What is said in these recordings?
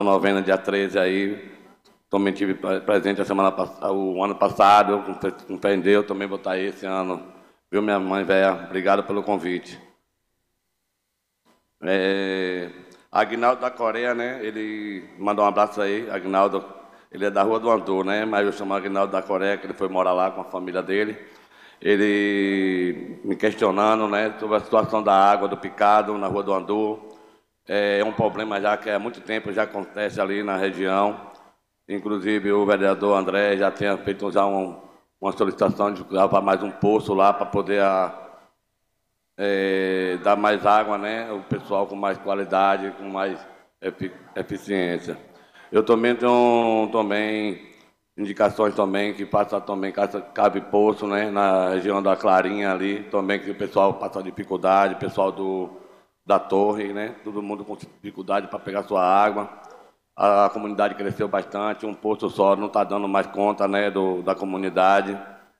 novena, dia 13 aí. Também tive presente o ano passado, com fé em Deus, também vou estar aí esse ano. Viu, minha mãe velha? Obrigado pelo convite. Aguinaldo da Coreia, né? Ele mandou um abraço aí. Aguinaldo, ele é da Rua do Andu, né? Mas eu chamo Aguinaldo da Coreia, que ele foi morar lá com a família dele. Ele me questionando, né, sobre a situação da água do Picado na Rua do Andu. É um problema já que há muito tempo já acontece ali na região. Inclusive o vereador André já tinha feito já uma solicitação de gravar mais um poço lá para poder dar mais água, né? O pessoal com mais qualidade, com mais eficiência. Eu também tenho indicações também que passa também cabe poço, né? Na região da Clarinha ali, também que o pessoal passa dificuldade, o pessoal da torre, né? Todo mundo com dificuldade para pegar sua água. A comunidade cresceu bastante, um posto só não está dando mais conta, né, da comunidade.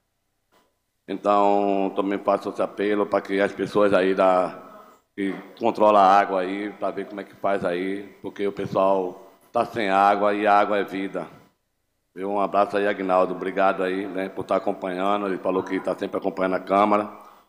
Então, também faço esse apelo para que as pessoas aí que controlam a água aí, para ver como é que faz aí, porque o pessoal está sem água e a água é vida. Um abraço aí, Aguinaldo. Obrigado aí, né, por estar acompanhando. Ele falou que está sempre acompanhando a Câmara.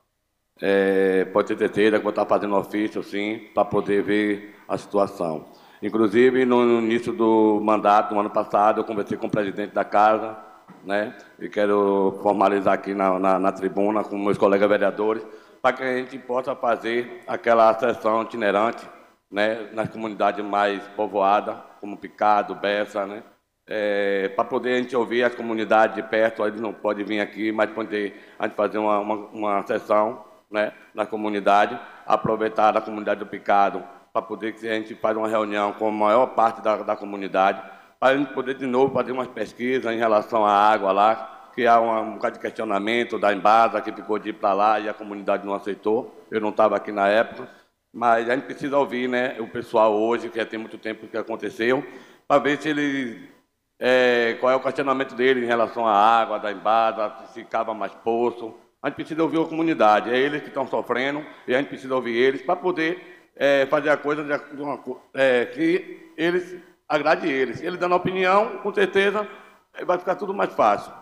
Pode ter certeza que vou estar fazendo ofício, sim, para poder ver a situação. Inclusive, no início do mandato, no ano passado, eu conversei com o presidente da casa, né? E quero formalizar aqui na tribuna com meus colegas vereadores, para que a gente possa fazer aquela sessão itinerante, né? Nas comunidades mais povoadas, como Picado, Bessa, né? Para poder a gente ouvir as comunidades de perto, eles não podem vir aqui, mas poder a gente fazer uma sessão, né? Na comunidade, aproveitar a comunidade do Picado, para poder que a gente faça uma reunião com a maior parte da comunidade, para a gente poder de novo fazer umas pesquisas em relação à água lá, que há um bocado de questionamento da Embasa, que ficou de ir para lá e a comunidade não aceitou. Eu não estava aqui na época, mas a gente precisa ouvir, né, o pessoal hoje, que já tem muito tempo que aconteceu, para ver se ele, qual é o questionamento dele em relação à água da Embasa, se cava mais poço. A gente precisa ouvir a comunidade, é eles que estão sofrendo, e a gente precisa ouvir eles para poder fazer a coisa que eles agrade eles. Ele dando opinião, com certeza, vai ficar tudo mais fácil.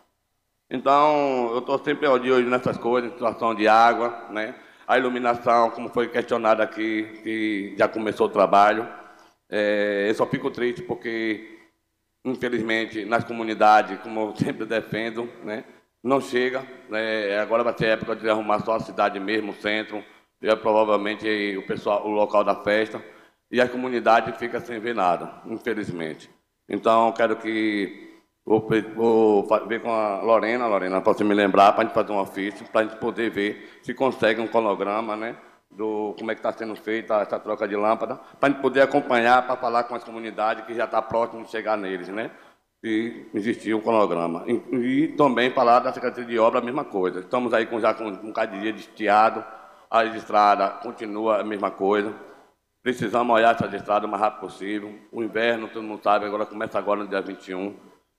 Então, eu estou sempre de olho nessas coisas, situação de água, né? A iluminação, como foi questionado aqui, que já começou o trabalho. Eu só fico triste porque, infelizmente, nas comunidades, como eu sempre defendo, né? Não chega, né? Agora vai ser época de arrumar só a cidade mesmo, o centro, provavelmente o local da festa, e a comunidade fica sem ver nada, infelizmente. Então, quero que vou ver com a Lorena, para você me lembrar, para a gente fazer um ofício, para a gente poder ver se consegue um cronograma, né, como é que está sendo feita essa troca de lâmpada, para a gente poder acompanhar, para falar com as comunidades que já está próximo de chegar neles, né? E existir um cronograma. E também falar da Secretaria de Obra, a mesma coisa. Estamos aí já com um bocado de dia de estiado, a estrada continua a mesma coisa. Precisamos olhar essa estrada o mais rápido possível. O inverno, todo mundo sabe, agora começa agora no dia 21.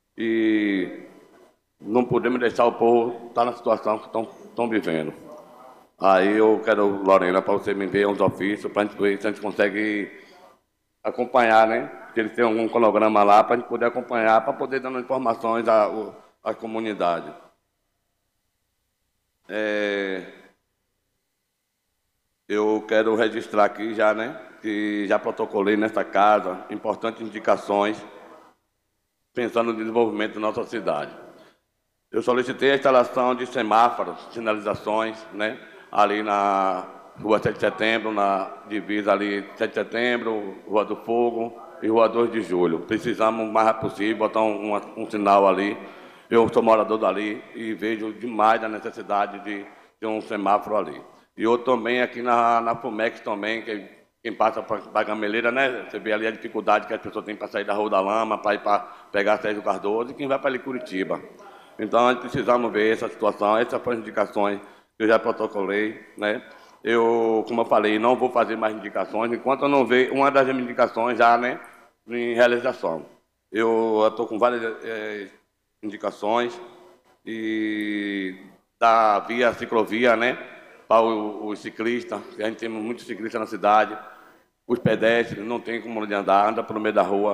E não podemos deixar o povo estar na situação que estão vivendo. Aí eu quero, Lorena, para você me ver uns ofícios, para a gente ver se a gente consegue acompanhar, né? Se eles têm algum cronograma lá, para a gente poder acompanhar, para poder dar informações à comunidade. Eu quero registrar aqui já, né, que já protocolei nesta casa importantes indicações pensando no desenvolvimento da nossa cidade. Eu solicitei a instalação de semáforos, sinalizações, né, ali na Rua 7 de Setembro, na divisa ali 7 de Setembro, Rua do Fogo e Rua 2 de Julho. Precisamos o mais rápido possível botar um sinal ali. Eu sou morador dali e vejo demais a necessidade de um semáforo ali. E outro também aqui na FUMEX também, que quem passa para a Gameleira, né? Você vê ali a dificuldade que as pessoas têm para sair da Rua da Lama, para ir para pegar Sérgio Cardoso, e quem vai para ali Curitiba. Então, nós precisamos ver essa situação, essas foram as indicações que eu já protocolei, né? Eu, como eu falei, não vou fazer mais indicações, enquanto eu não ver uma das minhas indicações já, né, em realização. Eu estou com várias indicações e da ciclovia, né, para os ciclistas, a gente tem muitos ciclistas na cidade, os pedestres não tem como onde andar, anda pelo meio da rua.